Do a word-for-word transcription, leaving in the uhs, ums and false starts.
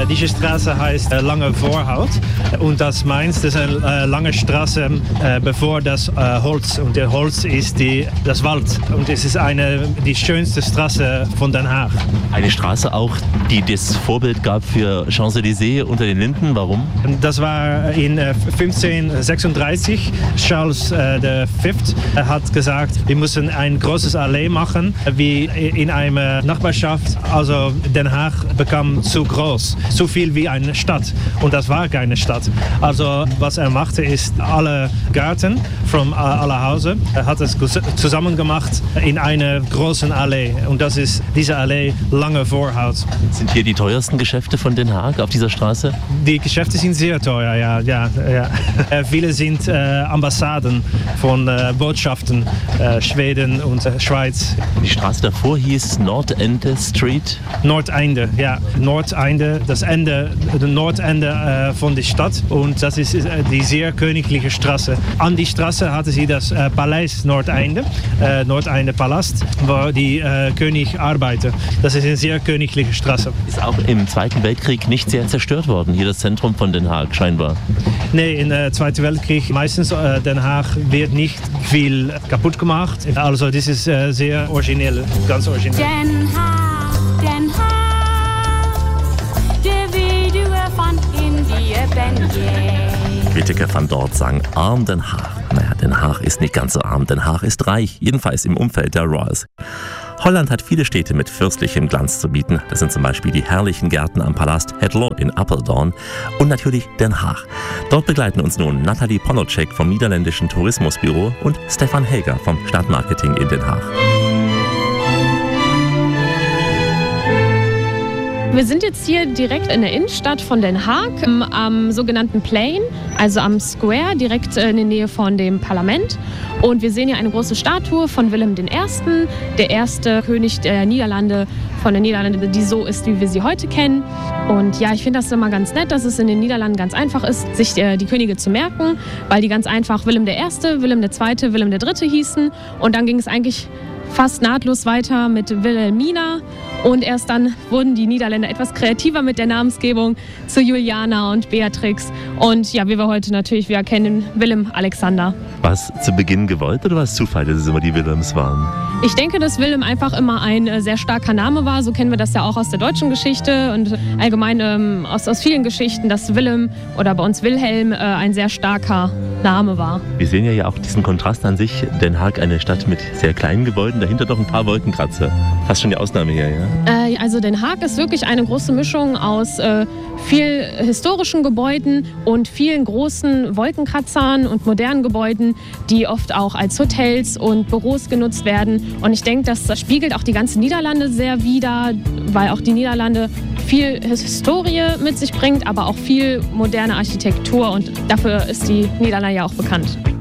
diese Straße heißt äh, Lange Voorhout und das meint, das ist eine äh, lange Straße äh, bevor das äh, Holz und der Holz ist die, das Wald und es ist eine die schönste Straße von Den Haag. Eine Straße auch, die das Vorbild gab für Champs-Élysées unter den Linden. Warum? Das war in äh, fünfzehnhundertsechsunddreißig. Charles äh, der Fünfte hat gesagt, wir müssen ein großes Allee machen, wie in einer Nachbarschaft. Also Den Haag bekam zu groß, zu viel wie eine Stadt und das war keine Stadt. Also was er machte ist, alle Gärten von alle Hause, er hat es zusammen gemacht in einer großen Allee und das ist diese Allee Lange Voorhout. Sind hier die teuersten Geschäfte von Den Haag auf dieser Straße? Die Geschäfte sind sehr teuer, ja. ja, ja. Äh, viele sind äh, Ambassaden von äh, Botschaften, äh, Schweden und äh, Schweiz. Die Straße davor hieß Noordende Street? Noordeinde, ja. Noordeinde, das Ende, das Nordende äh, von der Stadt und das ist äh, die sehr königliche Straße. An die Straße hatte sie das äh, Paleis Noordeinde, äh, Noordeinde Palast, wo die äh, König arbeitet. Das ist eine sehr königliche Straße. Ist auch im Zweiten Weltkrieg nicht sehr zerstört worden, hier das Zentrum von Den Haag scheinbar? Nee, im äh, Zweiten Weltkrieg meistens äh, Den Haag wird nicht viel kaputt gemacht. Also das ist äh, sehr originell, ganz originell. Den Haag, Den Haag, de weduwe van Indië ben jij. Witteke van Dort sang Arm Den Haag. Naja, Den Haag ist nicht ganz so arm, Den Haag ist reich, jedenfalls im Umfeld der Royals. Holland hat viele Städte mit fürstlichem Glanz zu bieten. Das sind zum Beispiel die herrlichen Gärten am Palast Het Loo in Apeldoorn und natürlich Den Haag. Dort begleiten uns nun Nathalie Ponocek vom niederländischen Tourismusbüro und Stefan Helger vom Stadtmarketing in Den Haag. Wir sind jetzt hier direkt in der Innenstadt von Den Haag, am, am sogenannten Plein, also am Square, direkt in der Nähe von dem Parlament. Und wir sehen hier eine große Statue von Willem der Erste, der erste König der Niederlande, von den Niederlanden, die so ist, wie wir sie heute kennen. Und ja, ich finde das immer ganz nett, dass es in den Niederlanden ganz einfach ist, sich äh, die Könige zu merken, weil die ganz einfach Willem der Erste, Willem der Zweite, Willem der Dritte hießen. Und dann ging es eigentlich fast nahtlos weiter mit Wilhelmina und erst dann wurden die Niederländer etwas kreativer mit der Namensgebung zu Juliana und Beatrix und ja, wie wir heute natürlich wieder kennen, Willem Alexander. War es zu Beginn gewollt oder war es Zufall, dass es immer die Willems waren? Ich denke, dass Willem einfach immer ein äh, sehr starker Name war, so kennen wir das ja auch aus der deutschen Geschichte und allgemein ähm, aus, aus vielen Geschichten, dass Willem oder bei uns Wilhelm äh, ein sehr starker Name war. Wir sehen ja, ja auch diesen Kontrast an sich, Den Haag eine Stadt mit sehr kleinen Gebäuden, dahinter doch ein paar Wolkenkratzer. Fast schon die Ausnahme hier, ja? Äh, also Den Haag ist wirklich eine große Mischung aus äh, viel historischen Gebäuden und vielen großen Wolkenkratzern und modernen Gebäuden, die oft auch als Hotels und Büros genutzt werden. Und ich denke, das spiegelt auch die ganzen Niederlande sehr wider, weil auch die Niederlande viel Historie mit sich bringt, aber auch viel moderne Architektur und dafür ist die Niederlande ja auch bekannt.